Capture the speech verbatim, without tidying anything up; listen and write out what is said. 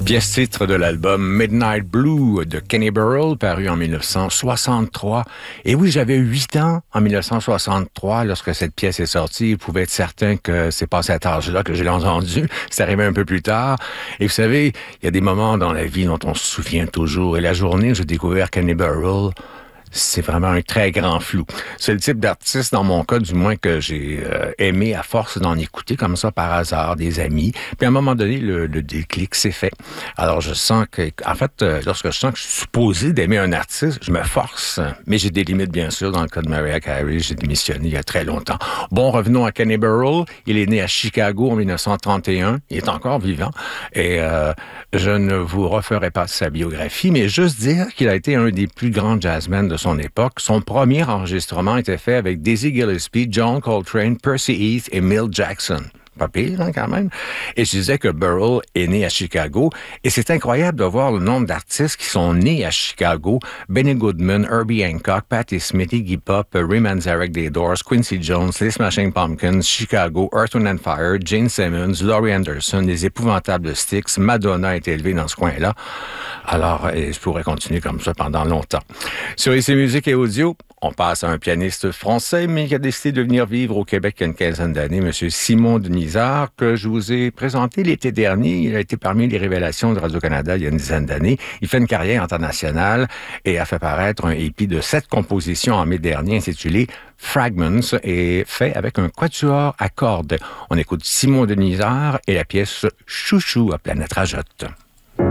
Pièce titre de l'album Midnight Blue de Kenny Burrell, paru en dix-neuf cent soixante-trois. Et oui, j'avais huit ans en dix-neuf cent soixante-trois lorsque cette pièce est sortie. Vous pouvez être certain que c'est pas à cet âge-là que je l'ai entendu. C'est arrivé un peu plus tard. Et vous savez, il y a des moments dans la vie dont on se souvient toujours. Et la journée où j'ai découvert Kenny Burrell, c'est vraiment un très grand flou. C'est le type d'artiste, dans mon cas, du moins, que j'ai euh, aimé à force d'en écouter comme ça par hasard, des amis. Puis à un moment donné, le, le déclic s'est fait. Alors je sens que, en fait, euh, lorsque je sens que je suis supposé d'aimer un artiste, je me force. Mais j'ai des limites, bien sûr. Dans le cas de Mariah Carey, j'ai démissionné il y a très longtemps. Bon, revenons à Kenny Burrell. Il est né à Chicago en dix-neuf cent trente et un. Il est encore vivant. Et euh, je ne vous referai pas sa biographie, mais juste dire qu'il a été un des plus grands jazzmen de son époque. Son premier enregistrement était fait avec Dizzy Gillespie, John Coltrane, Percy Heath et Milt Jackson. Pas pire, hein, quand même. Et je disais que Burrell est né à Chicago. Et c'est incroyable de voir le nombre d'artistes qui sont nés à Chicago. Benny Goodman, Herbie Hancock, Patti Smith, Iggy Pop, Ray Manzarek des Doors, Quincy Jones, les Smashing Pumpkins, Chicago, Earth, Wind and Fire, Gene Simmons, Laurie Anderson, les épouvantables Styx. Madonna est élevée dans ce coin-là. Alors, je pourrais continuer comme ça pendant longtemps. Sur I C Musique et Audio, on passe à un pianiste français, mais qui a décidé de venir vivre au Québec il y a une quinzaine d'années, M. Simon Denisard, que je vous ai présenté l'été dernier. Il a été parmi les révélations de Radio-Canada il y a une dizaine d'années. Il fait une carrière internationale et a fait paraître un E P de sept compositions en mai dernier intitulé Fragments et fait avec un quatuor à cordes. On écoute Simon Denisard et la pièce Chouchou à Planète Rajotte.